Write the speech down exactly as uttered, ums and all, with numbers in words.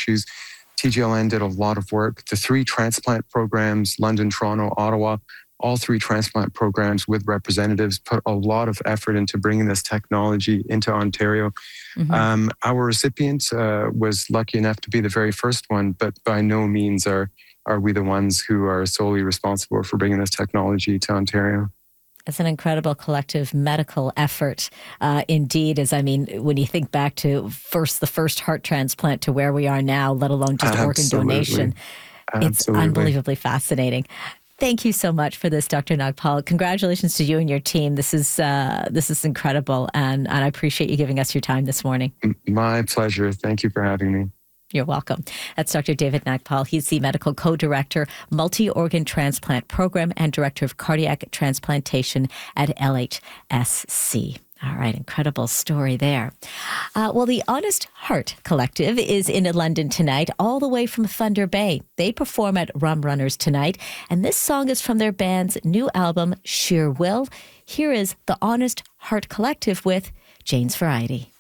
issues. T G L N did a lot of work. The three transplant programs, London, Toronto, Ottawa, all three transplant programs with representatives put a lot of effort into bringing this technology into Ontario. Mm-hmm. Um, our recipient uh, was lucky enough to be the very first one, but by no means are, are we the ones who are solely responsible for bringing this technology to Ontario. It's an incredible collective medical effort, uh, indeed. As I mean, when you think back to first the first heart transplant to where we are now, let alone just Absolutely. organ donation, Absolutely. It's unbelievably fascinating. Thank you so much for this, Doctor Nagpal. Congratulations to you and your team. This is uh, this is incredible, and, and I appreciate you giving us your time this morning. My pleasure. Thank you for having me. You're welcome. That's Doctor David Nagpal. He's the Medical Co-Director, Multi-Organ Transplant Program and Director of Cardiac Transplantation at L H S C. All right, incredible story there. Uh, well, the Honest Heart Collective is in London tonight, all the way from Thunder Bay. They perform at Rum Runners tonight, and this song is from their band's new album, Sheer Will. Here is the Honest Heart Collective with Jane's Variety.